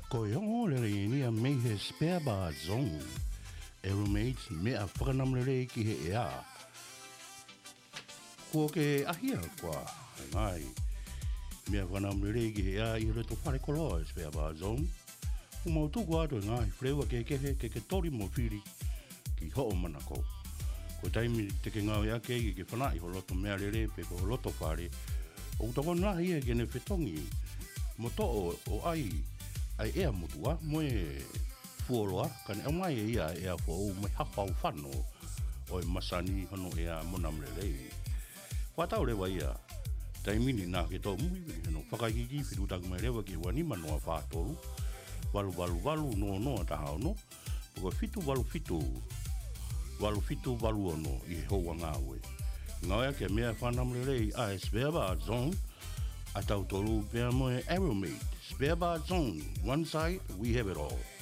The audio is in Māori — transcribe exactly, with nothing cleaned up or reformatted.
Koyongo le ni a me he spare bar zone. Aeromates me a whakanam le rei ki he ea. Ko ke ahia kwa, ngai. Me a whakanam le rei ki he ea i reto whare koloa e spare bar zone. Umau tuku ato ngai, whreua ke kehe ke ke tori mo whiri ki ho o mana ko. Ko taimi te ke ngau ake i ke whanai ho loto mea le re pe ko loto whare. O utako nahi e ke ne whetongi mo to o, o ai ai ea mutua mo e fuoloa kane au mai e ia ea fo o mai hapa o whano o e masani hono ea monam le rei. Whatau rewa ia taimini nā ke tau mui no whakahiki whirutang mai rewa ki wani manoa whātoru walu walu walu no no tahao no poko fitu walu fitu walu fitu walu ono i hoa ngā ue. Ngā ke mea whanam le rei a e spare bar zone a tau tolu pia mo e Aeromate spare bar zone, one side we have it all.